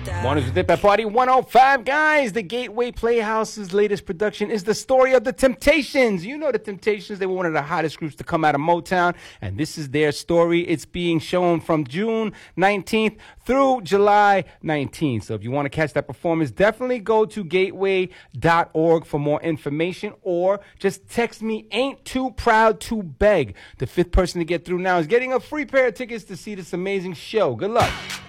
Mornings with Dip at Party 105, guys. The Gateway Playhouse's latest production is the story of the Temptations. You know the Temptations. They were one of the hottest groups to come out of Motown, and this is their story. It's being shown from June 19th through July 19th. So if you want to catch that performance, definitely go to gateway.org for more information, or just text me "Ain't Too Proud to Beg." The fifth person to get through now is getting a free pair of tickets to see this amazing show. Good luck.